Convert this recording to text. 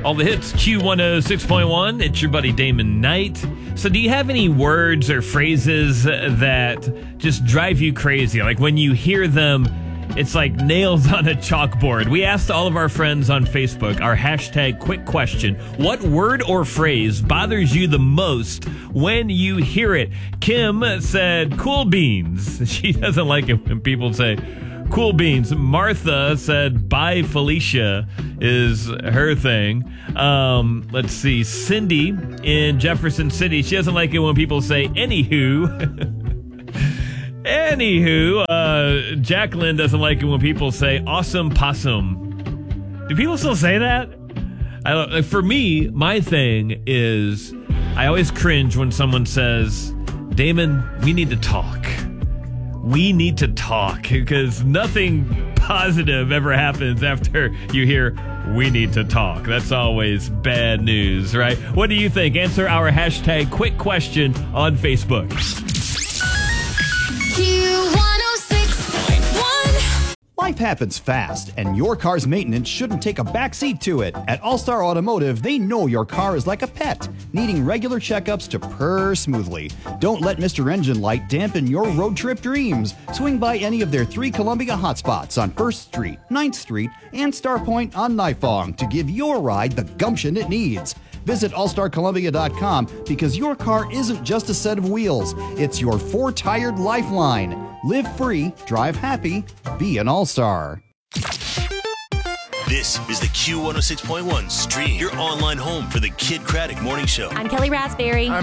All the hits, Q106.1. It's your buddy Damon Knight. So do you have any words or phrases that just drive you crazy? Like when you hear them, it's like nails on a chalkboard. We asked all of our friends on Facebook, our hashtag quick question, what word or phrase bothers you the most when you hear it? Kim said, cool beans. She doesn't like it when people say cool beans. Martha said, bye Felicia is her thing. Let's see. Cindy in Jefferson City, she doesn't like it when people say anywho. Anywho, Jacqueline doesn't like it when people say awesome possum. Do people still say that? For me, my thing is I always cringe when someone says, Damon, we need to talk. We need to talk, because nothing positive ever happens after you hear we need to talk. That's always bad news, right? What do you think? Answer our hashtag quick question on Facebook. Life happens fast, and your car's maintenance shouldn't take a backseat to it. At All-Star Automotive, they know your car is like a pet, needing regular checkups to purr smoothly. Don't let Mr. Engine Light dampen your road trip dreams. Swing by any of their 3 Columbia hotspots on 1st Street, 9th Street, and Starpoint on Nifong to give your ride the gumption it needs. Visit allstarcolumbia.com because your car isn't just a set of wheels. It's your 4-tired lifeline. Live free, drive happy, be an all-star. This is the Q106.1 Stream, your online home for the Kid Craddock Morning Show. I'm Kelly Raspberry. I'm